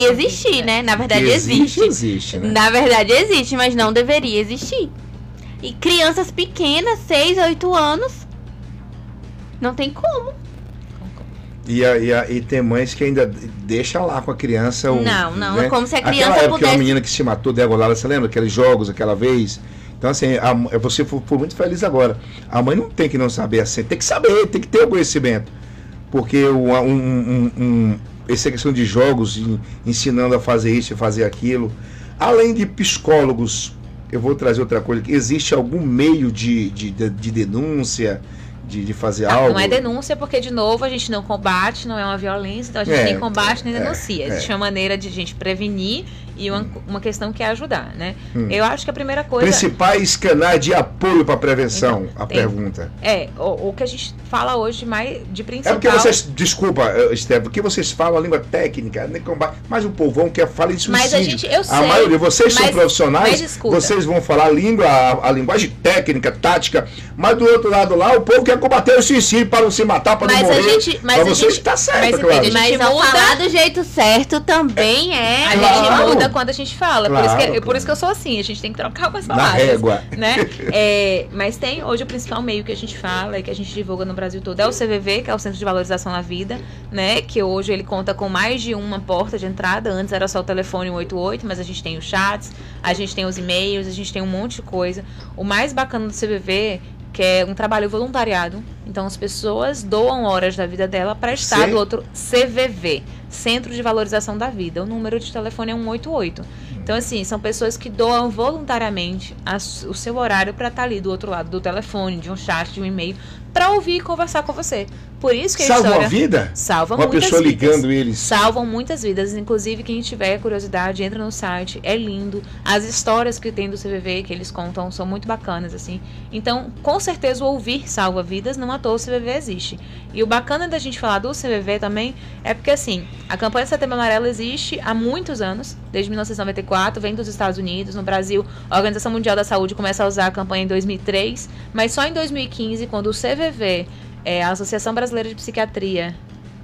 existir, né? Na verdade existe, né? Na verdade existe, mas não deveria existir. E crianças pequenas, 6, 8 anos, não tem como. E tem mães que ainda deixam lá com a criança. Não, né? é como se a criança Aquela época, pudesse... uma menina que se matou, degolada, você lembra? Aqueles jogos, aquela vez. Então, assim, você foi muito feliz agora. A mãe não tem que não saber assim, tem que saber, tem que ter o conhecimento. Porque essa questão de jogos, ensinando a fazer isso e fazer aquilo, além de psicólogos, eu vou trazer outra coisa, existe algum meio de denúncia, de fazer algo? Não é denúncia porque, de novo, a gente não combate, não é uma violência, então a gente nem combate nem denuncia. Existe uma maneira de a gente prevenir e uma questão que é ajudar, né? Eu acho que a primeira coisa... Principais canais de apoio para prevenção, então, pergunta. O que a gente fala hoje mais de principal... É porque vocês, desculpa, Esther, porque vocês falam a língua técnica, nem combate, mas o povão quer falar de suicídio. Mas a gente, eu sei... A maioria, vocês são profissionais, mas vocês vão falar a linguagem técnica, tática, mas do outro lado lá, o povo quer combater o suicídio para não se matar, para não morrer. Para vocês está certo, claro. Mas ao falar do jeito certo também é... A gente muda quando a gente fala. Claro, por isso que eu sou assim. A gente tem que trocar algumas palavras. Na régua. Né? Mas tem hoje o principal meio que a gente fala e que a gente divulga no Brasil todo é o CVV, que é o Centro de Valorização da Vida, né? Que hoje ele conta com mais de uma porta de entrada. Antes era só o telefone 188, mas a gente tem os chats, a gente tem os e-mails, a gente tem um monte de coisa. O mais bacana do CVV, que é um trabalho voluntariado. Então as pessoas doam horas da vida dela para estar do outro CVV, Centro de Valorização da Vida. O número de telefone é 188. Então, assim, são pessoas que doam voluntariamente o seu horário para estar ali do outro lado do telefone, de um chat, de um e-mail, para ouvir e conversar com você. Por isso que a Salva história... a vida? Salva uma muitas pessoa vidas. Ligando eles. Salvam muitas vidas. Inclusive, quem tiver curiosidade, entra no site. É lindo. As histórias que tem do CVV, que eles contam, são muito bacanas, assim. Então, com certeza, o ouvir salva vidas. Não à toa o CVV existe. E o bacana da gente falar do CVV também é porque, assim, a campanha de Setembro Amarelo existe há muitos anos. Desde 1994, vem dos Estados Unidos. No Brasil, a Organização Mundial da Saúde começa a usar a campanha em 2003. Mas só em 2015, quando o CVV... a Associação Brasileira de Psiquiatria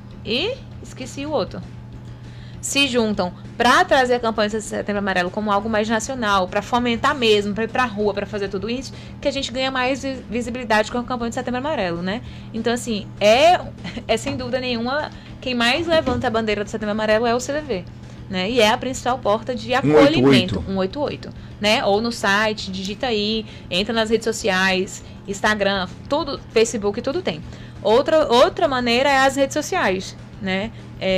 e esqueci o outro, se juntam para trazer a campanha de Setembro Amarelo como algo mais nacional, para fomentar mesmo, para ir para a rua, para fazer tudo isso, que a gente ganha mais visibilidade com a campanha de Setembro Amarelo, né? Então, assim, é sem dúvida nenhuma, quem mais levanta a bandeira do Setembro Amarelo é o CVV. Né? E é a principal porta de acolhimento, 188, né? Ou no site, digita aí, entra nas redes sociais, Instagram, tudo, Facebook, tudo tem. Outra maneira é as redes sociais, né?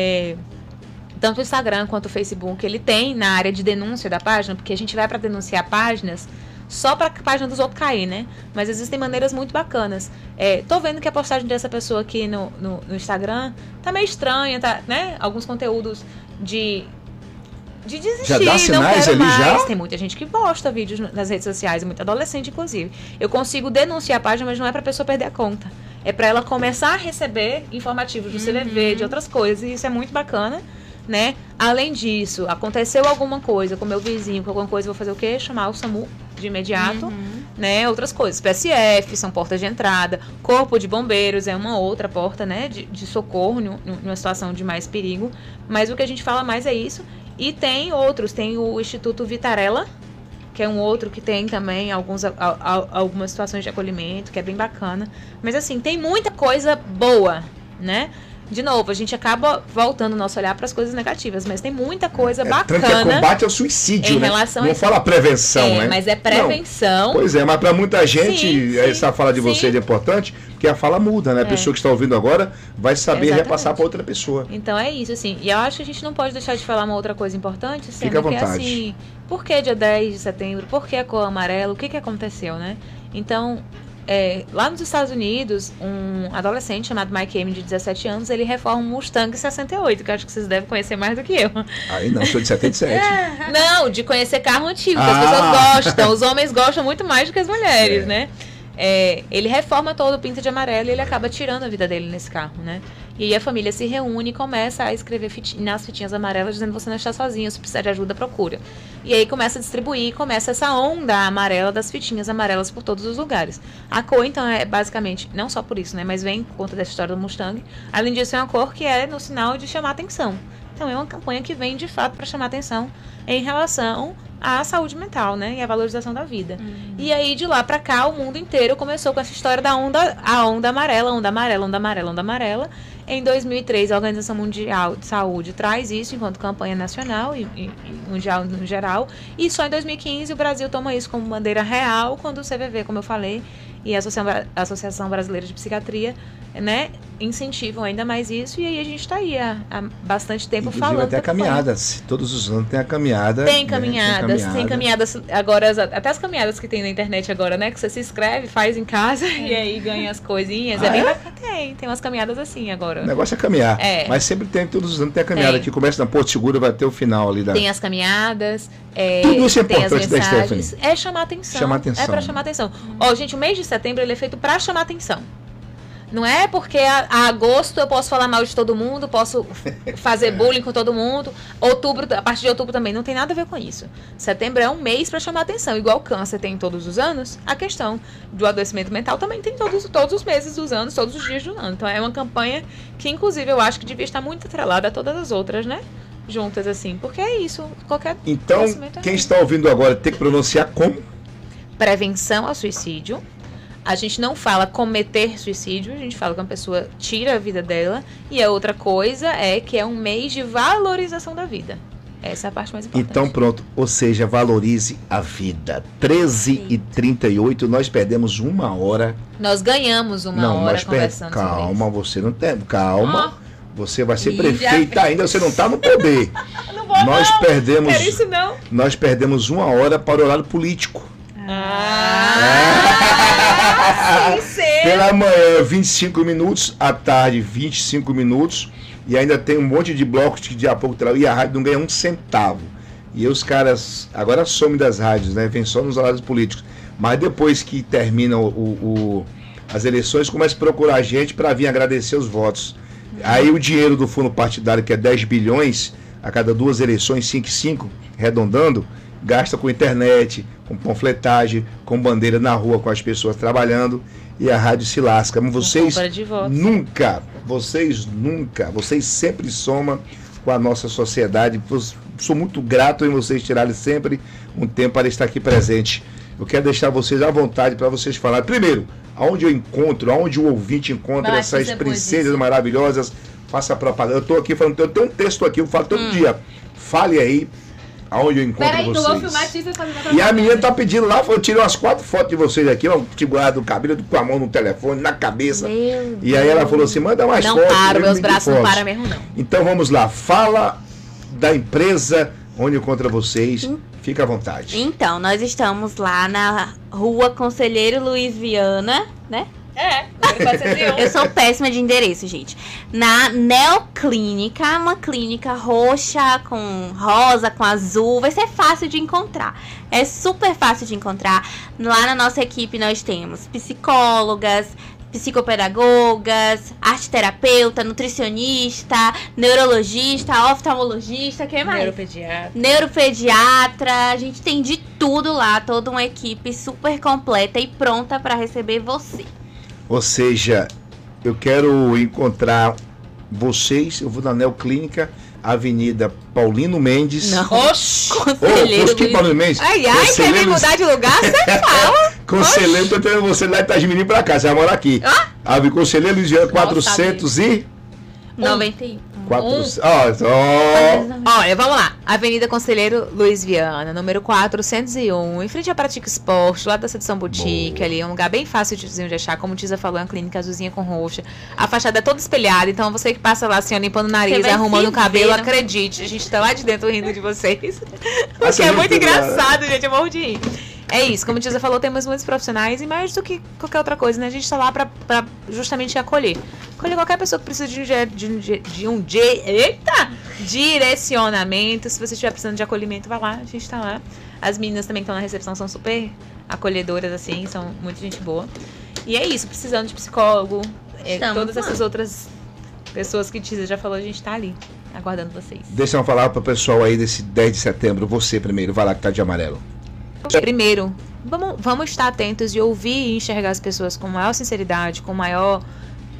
Tanto o Instagram quanto o Facebook, ele tem na área de denúncia da página, porque a gente vai para denunciar páginas só para a página dos outros cair, né? Mas existem maneiras muito bacanas. Tô vendo que a postagem dessa pessoa aqui no Instagram tá meio estranha, tá, né? Alguns conteúdos de desistir, já dá sinais não quero ali mais. já? Tem muita gente que posta vídeos nas redes sociais, muito adolescente, inclusive. Eu consigo denunciar a página, mas não é pra pessoa perder a conta. É pra ela começar a receber informativos do CVV, de outras coisas, e isso é muito bacana, né? Além disso, aconteceu alguma coisa com meu vizinho, com alguma coisa, eu vou fazer o quê? Chamar o SAMU de imediato, né? Outras coisas, PSF, são portas de entrada, Corpo de Bombeiros é uma outra porta, né? De socorro, numa situação de mais perigo, mas o que a gente fala mais é isso. E tem outros, tem o Instituto Vitarella, que é um outro que tem também algumas situações de acolhimento, que é bem bacana. Mas assim, tem muita coisa boa, né? De novo, a gente acaba voltando o nosso olhar para as coisas negativas, mas tem muita coisa bacana. Tanto é combate ao suicídio, em né? relação não fala prevenção, né? Mas é prevenção. Não. Pois é, mas para muita gente, essa fala de vocês é importante, porque a fala muda, né? A pessoa que está ouvindo agora vai saber repassar para outra pessoa. Então é isso, assim. E eu acho que a gente não pode deixar de falar uma outra coisa importante, Fica à vontade. Que é assim, por que dia 10 de setembro? Por que a cor amarela? O que aconteceu, né? Então... lá nos Estados Unidos, um adolescente chamado Mike Amy, de 17 anos, ele reforma um Mustang 68, que eu acho que vocês devem conhecer mais do que eu. Aí não, sou de 77. Não, de conhecer carro antigo, que as pessoas gostam. Os homens gostam muito mais do que as mulheres, né? Ele reforma todo, pinta de amarelo e ele acaba tirando a vida dele nesse carro, né? E aí a família se reúne e começa a escrever nas fitinhas amarelas dizendo: você não está sozinho, se precisar de ajuda, procura. E aí começa a distribuir, começa essa onda amarela das fitinhas amarelas por todos os lugares. A cor, então, é basicamente, não só por isso, né? Mas vem por conta dessa história do Mustang. Além disso, é uma cor que é no sinal de chamar atenção. Então é uma campanha que vem de fato para chamar atenção em relação à saúde mental, né, e à valorização da vida. E aí de lá para cá o mundo inteiro começou com essa história da onda amarela, onda amarela, onda amarela, onda amarela. Em 2003 a Organização Mundial de Saúde traz isso enquanto campanha nacional e mundial no geral, e só em 2015 o Brasil toma isso como bandeira real, quando o CVV, como eu falei, e a Associação Brasileira de Psiquiatria, né, incentivam ainda mais isso, e aí a gente está aí há bastante tempo Inclusive, falando. até caminhadas, todos os anos tem a caminhada. Tem né? caminhadas agora, até as caminhadas que tem na internet agora, né, que você se inscreve, faz em casa e aí ganha as coisinhas. É bem bacana. Tem umas caminhadas assim agora. O negócio é caminhar, mas sempre tem, todos os anos tem a caminhada, que começa na Porto Seguro, vai ter o final ali da... Tem as caminhadas, tudo isso é tem as importante, mensagens, é chamar atenção. Atenção. É para chamar atenção. Ó, gente, o mês de setembro ele é feito para chamar atenção. Não é porque a agosto eu posso falar mal de todo mundo, posso fazer bullying com todo mundo. Outubro, a partir de outubro também, não tem nada a ver com isso. Setembro é um mês para chamar atenção. Igual o câncer tem todos os anos, a questão do adoecimento mental também tem todos os meses dos anos, todos os dias do ano. Então é uma campanha que, inclusive, eu acho que devia estar muito atrelada a todas as outras, né? Juntas, assim. Porque é isso. Qualquer Então, quem está ouvindo agora tem que pronunciar como? Prevenção ao suicídio. A gente não fala cometer suicídio, a gente fala que uma pessoa tira a vida dela. E a outra coisa é que é um mês de valorização da vida. Essa é a parte mais importante. Então pronto, ou seja, valorize a vida. 13h38, nós perdemos 1 hora. Nós ganhamos uma hora conversando sobre isso. Calma, você não tem... Calma. Você vai ser prefeita ainda, você não está no poder. Não vou, nós não. perdemos... Quero isso não. Nós perdemos 1 hora para o horário político. Pela manhã 25 minutos, à tarde 25 minutos, e ainda tem um monte de blocos que de a pouco e a rádio não ganha 1 centavo. E os caras agora somem das rádios, né? Vem só nos horários políticos. Mas depois que terminam as eleições, começa a procurar a gente para vir agradecer os votos. Aí o dinheiro do fundo partidário, que é 10 bilhões a cada 2 eleições, 5, arredondando, gasta com internet, com panfletagem, com bandeira na rua, com as pessoas trabalhando, e a rádio se lasca. Mas vocês vocês sempre somam com a nossa sociedade. Sou muito grato em vocês tirarem sempre um tempo para estar aqui presente. Eu quero deixar vocês à vontade para vocês falarem. Primeiro, aonde o ouvinte encontra essas princesas maravilhosas, faça propaganda. Eu estou aqui falando, eu tenho um texto aqui, eu falo todo dia. Fale aí. Aonde eu encontro vocês. Eu vou filmar e fazer. E a menina tá pedindo lá, eu tirei umas 4 fotos de vocês aqui, ó, do cabelo, com a mão no telefone, na cabeça. E aí ela falou assim, manda mais fotos. Não paro, meus braços não param mesmo não. Então vamos lá, fala da empresa onde encontra vocês, fica à vontade. Então, nós estamos lá na Rua Conselheiro Luiz Viana, né? Número 401. Eu sou péssima de endereço, gente. Na Neoclínica, uma clínica roxa com rosa, com azul. Vai ser fácil de encontrar. É super fácil de encontrar. Lá na nossa equipe nós temos psicólogas, psicopedagogas, arteterapeuta, nutricionista, neurologista, oftalmologista, que mais? Neuropediatra. A gente tem de tudo lá, toda uma equipe super completa e pronta para receber você. Ou seja, eu quero encontrar vocês, eu vou na Neoclínica, Avenida Paulino Mendes. Não. Oxi! Conselheiro Luiz... Paulino Mendes? Ai, quer me mudar de lugar? Você fala. Conselheiro, tô tendo você lá de Itajimirim pra cá, você vai morar aqui. Conselheiro Luiz Viana, 491. Olha, vamos lá. Avenida Conselheiro Luiz Viana, número 401, em frente à Pratica Esporte, lá da Sedução Boutique, ali, é um lugar bem fácil de achar. Como o Tisa falou, é uma clínica azulzinha com roxa. A fachada é toda espelhada, então você que passa lá assim, ó, limpando o nariz, arrumando o cabelo, acredite, a gente tá lá de dentro rindo de vocês. Porque é muito engraçado, gente, eu morro de rir. É isso, como a Tisa falou, temos muitos profissionais e mais do que qualquer outra coisa, né? A gente tá lá pra justamente acolher. Acolher qualquer pessoa que precisa de um direcionamento. Se você estiver precisando de acolhimento, vai lá, a gente tá lá. As meninas também que estão na recepção são super acolhedoras, assim, são muito gente boa. E é isso, precisando de psicólogo, todas essas outras pessoas que Tisa já falou, a gente tá ali, aguardando vocês. Deixa eu falar pro pessoal aí desse 10 de setembro, você primeiro, vai lá que tá de amarelo. Primeiro, vamos estar atentos e ouvir e enxergar as pessoas com maior sinceridade, com maior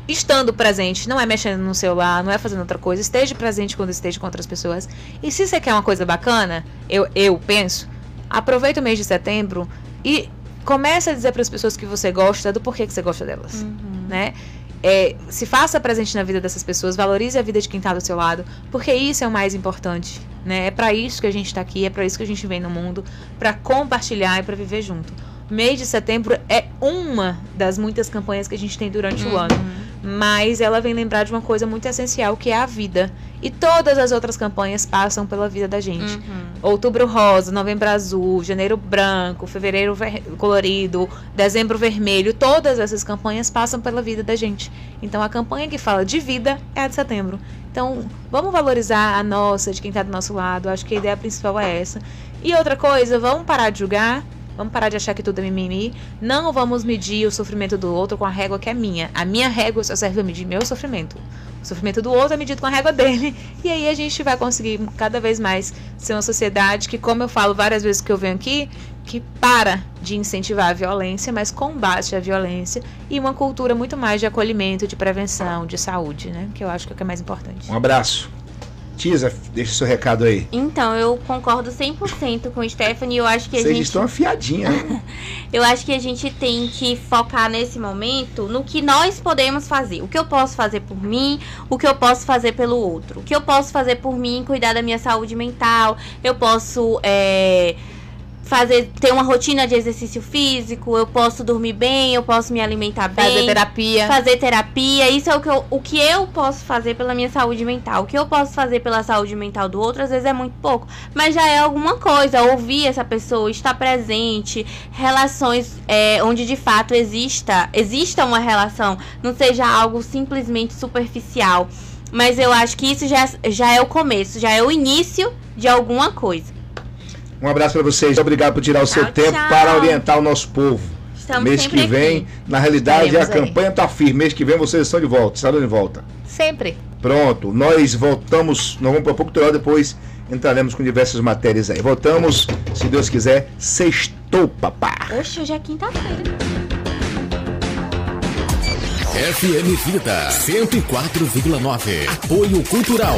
estando presente, não é mexendo no celular, não é fazendo outra coisa, esteja presente quando esteja com outras pessoas. E se você quer uma coisa bacana, eu penso, aproveita o mês de setembro e comece a dizer para as pessoas que você gosta do porquê que você gosta delas, né? Se faça presente na vida dessas pessoas, valorize a vida de quem está do seu lado, porque isso é o mais importante, né? É para isso que a gente está aqui, é para isso que a gente vem no mundo, para compartilhar e para viver junto. Mês de setembro é uma das muitas campanhas que a gente tem durante o ano, mas ela vem lembrar de uma coisa muito essencial, que é a vida. E todas as outras campanhas passam pela vida da gente. Outubro rosa, novembro azul, janeiro branco, fevereiro colorido, dezembro vermelho, todas essas campanhas passam pela vida da gente. Então a campanha que fala de vida é a de setembro. Então vamos valorizar a nossa, de quem está do nosso lado. Acho que a ideia principal é essa. E outra coisa, vamos parar de julgar. Vamos parar de achar que tudo é mimimi. Não vamos medir o sofrimento do outro com a régua que é minha. A minha régua só serve para medir meu sofrimento. O sofrimento do outro é medido com a régua dele. E aí a gente vai conseguir cada vez mais ser uma sociedade que, como eu falo várias vezes que eu venho aqui, que para de incentivar a violência, mas combate a violência. E uma cultura muito mais de acolhimento, de prevenção, de saúde, né? Que eu acho que é o que é mais importante. Um abraço. Tisa, deixa o seu recado aí. Então, eu concordo 100% com o Stephanie. Eu acho que Vocês estão afiadinhas, né? Eu acho que a gente tem que focar nesse momento no que nós podemos fazer. O que eu posso fazer por mim, o que eu posso fazer pelo outro. O que eu posso fazer por mim, cuidar da minha saúde mental. Eu posso ter uma rotina de exercício físico, eu posso dormir bem, eu posso me alimentar bem. Fazer terapia. Isso é o que eu posso fazer pela minha saúde mental. O que eu posso fazer pela saúde mental do outro, às vezes é muito pouco. Mas já é alguma coisa. Ouvir essa pessoa, estar presente, relações onde de fato exista uma relação. Não seja algo simplesmente superficial. Mas eu acho que isso já é o começo, já é o início de alguma coisa. Um abraço para vocês. Obrigado por tirar o seu tempo para orientar o nosso povo. Estamos mês que vem, aqui. Na realidade, a campanha está firme. Mês que vem vocês estão de volta. Estarão de volta. Sempre. Pronto. Nós voltamos. Nós vamos para pouco cultural, depois entraremos com diversas matérias aí. Voltamos, se Deus quiser. Sextou, papá. Oxe, hoje é quinta-feira. FM Vida 104,9. Apoio Cultural.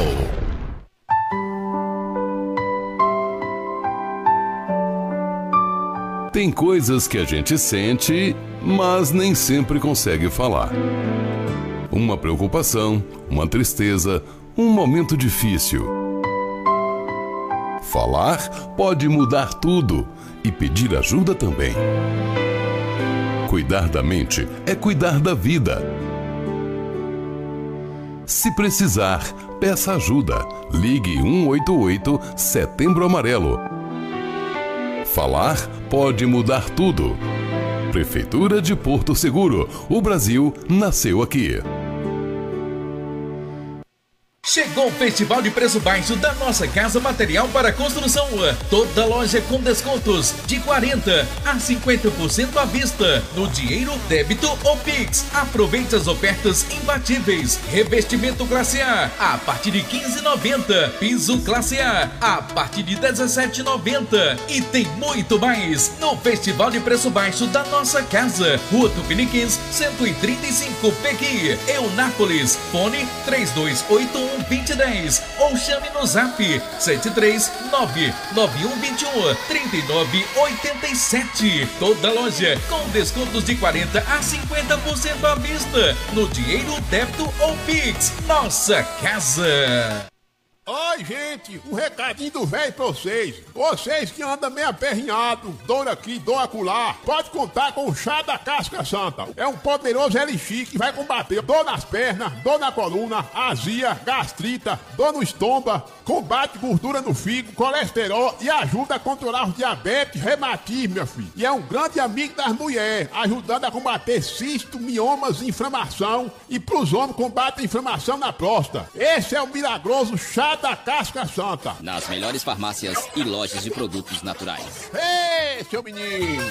Tem coisas que a gente sente, mas nem sempre consegue falar. Uma preocupação, uma tristeza, um momento difícil. Falar pode mudar tudo e pedir ajuda também. Cuidar da mente é cuidar da vida. Se precisar, peça ajuda. Ligue 188 Setembro Amarelo. Falar pode mudar tudo. Prefeitura de Porto Seguro. O Brasil nasceu aqui. Chegou o Festival de Preço Baixo da Nossa Casa Material para Construção. Toda loja com descontos de 40% a 50% à vista, no dinheiro, débito ou Pix. Aproveite as ofertas imbatíveis. Revestimento classe A partir de R$ 15,90. Piso classe A partir de R$ 17,90. E tem muito mais no Festival de Preço Baixo da Nossa Casa. Rua Tupiniquins, 135 Pequi, Eunápolis. Fone 3281 2010 ou chame no zap 739-9121-3987. Toda loja com descontos de 40% a 50% à vista, no dinheiro, débito ou Pix. Nossa Casa. Oi, gente, um recadinho do velho pra vocês. Vocês que andam meio aperrinhado, dor aqui, dor acolá, pode contar com o chá da casca santa. É um poderoso elixir que vai combater dor nas pernas, dor na coluna, azia, gastrita, dor no estômago, combate gordura no fígado, colesterol e ajuda a controlar os diabetes, reumatismo, meu filho. E é um grande amigo das mulheres, ajudando a combater cisto, miomas, inflamação, e pros homens combate a inflamação na próstata. Esse é o milagroso chá da casca santa. Nas melhores farmácias e lojas de produtos naturais. Ei, seu menino!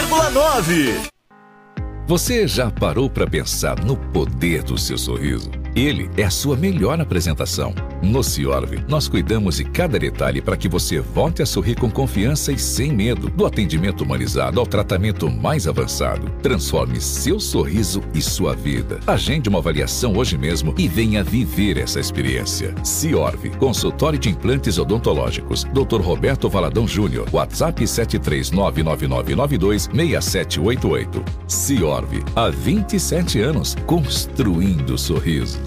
104,9. Você já parou para pensar no poder do seu sorriso? Ele é a sua melhor apresentação. No Ciorve, nós cuidamos de cada detalhe para que você volte a sorrir com confiança e sem medo. Do atendimento humanizado ao tratamento mais avançado. Transforme seu sorriso e sua vida. Agende uma avaliação hoje mesmo e venha viver essa experiência. Ciorve, consultório de implantes odontológicos. Dr. Roberto Valadão Júnior. WhatsApp 73999926788. Ciorve, há 27 anos, construindo sorrisos.